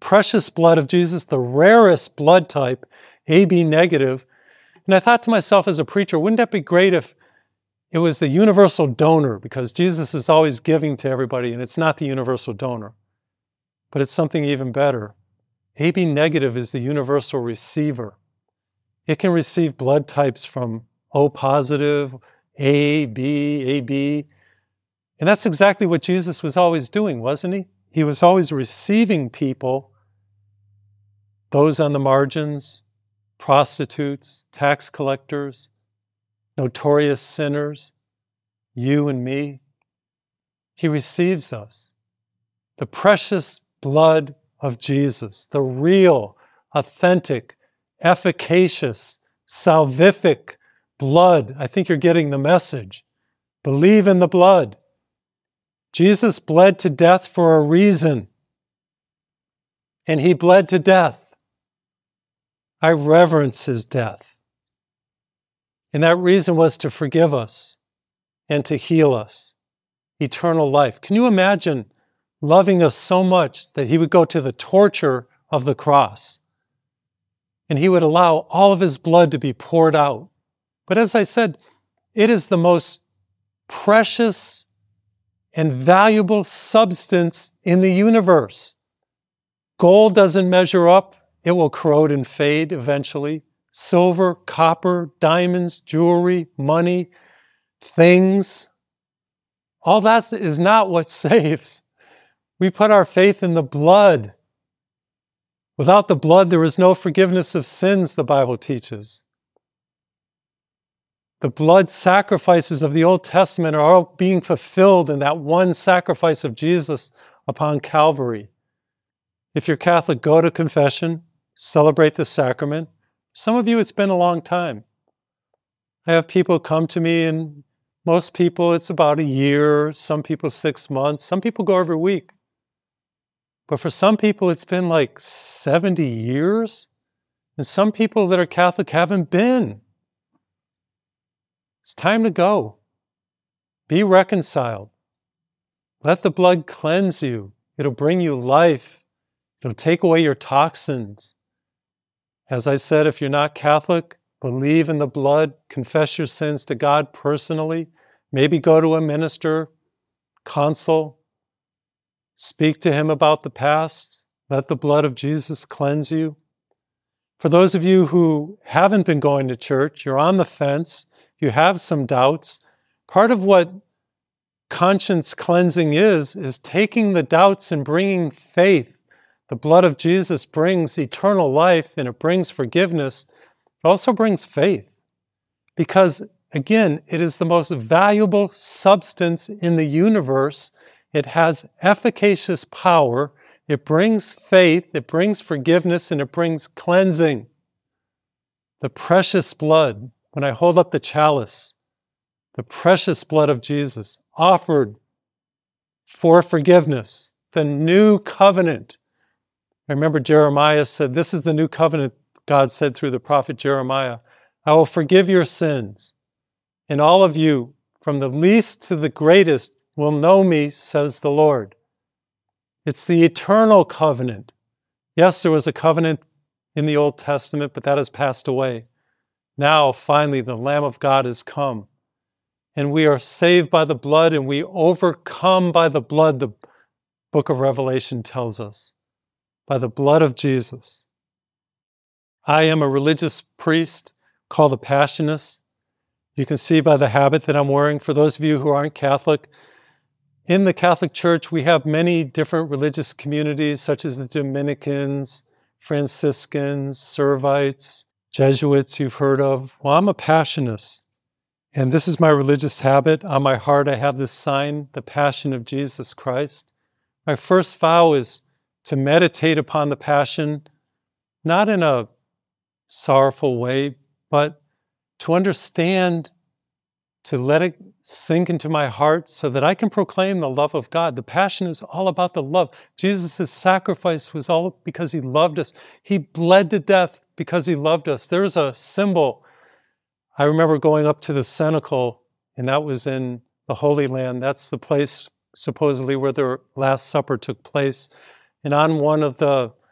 precious blood of Jesus, the rarest blood type, AB negative. And I thought to myself as a preacher, wouldn't that be great if it was the universal donor? Because Jesus is always giving to everybody, and it's not the universal donor. But it's something even better. AB negative is the universal receiver. It can receive blood types from O positive, A, B, AB. And that's exactly what Jesus was always doing, wasn't he? He was always receiving people, those on the margins, prostitutes, tax collectors, notorious sinners, you and me. He receives us. The precious blood of Jesus, the real, authentic, efficacious, salvific blood. I think you're getting the message. Believe in the blood. Jesus bled to death for a reason, and he bled to death. I reverence his death. And that reason was to forgive us and to heal us. Eternal life. Can you imagine loving us so much that he would go to the torture of the cross and he would allow all of his blood to be poured out? But as I said, it is the most precious and valuable substance in the universe. Gold doesn't measure up. It will corrode and fade eventually. Silver, copper, diamonds, jewelry, money, things. All that is not what saves. We put our faith in the blood. Without the blood, there is no forgiveness of sins, the Bible teaches. The blood sacrifices of the Old Testament are all being fulfilled in that one sacrifice of Jesus upon Calvary. If you're Catholic, go to confession, celebrate the sacrament. Some of you, it's been a long time. I have people come to me, and most people, it's about a year, some people 6 months, some people go every week. But for some people, it's been like 70 years, and some people that are Catholic haven't been. It's time to go. Be reconciled. Let the blood cleanse you. It'll bring you life. It'll take away your toxins. As I said, if you're not Catholic, believe in the blood, confess your sins to God personally, maybe go to a minister, consult, speak to him about the past. Let the blood of Jesus cleanse you. For those of you who haven't been going to church, you're on the fence, you have some doubts, part of what conscience cleansing is taking the doubts and bringing faith. The blood of Jesus brings eternal life and it brings forgiveness. It also brings faith because, again, it is the most valuable substance in the universe. It has efficacious power. It brings faith, it brings forgiveness, and it brings cleansing. The precious blood, when I hold up the chalice, the precious blood of Jesus offered for forgiveness, the new covenant. I remember Jeremiah said, this is the new covenant, God said through the prophet Jeremiah. I will forgive your sins, and all of you, from the least to the greatest, will know me, says the Lord. It's the eternal covenant. Yes, there was a covenant in the Old Testament, but that has passed away. Now, finally, the Lamb of God has come, and we are saved by the blood, and we overcome by the blood, the book of Revelation tells us, by the blood of Jesus. I am a religious priest called a Passionist. You can see by the habit that I'm wearing. For those of you who aren't Catholic, in the Catholic Church, we have many different religious communities, such as the Dominicans, Franciscans, Servites, Jesuits you've heard of. Well, I'm a Passionist, and this is my religious habit. On my heart, I have this sign, the Passion of Jesus Christ. My first vow is to meditate upon the Passion, not in a sorrowful way, but to understand, to let it sink into my heart so that I can proclaim the love of God. The Passion is all about the love. Jesus' sacrifice was all because he loved us. He bled to death because he loved us. There's a symbol. I remember going up to the cenacle, and that was in the Holy Land. That's the place supposedly where the Last Supper took place. And on one of the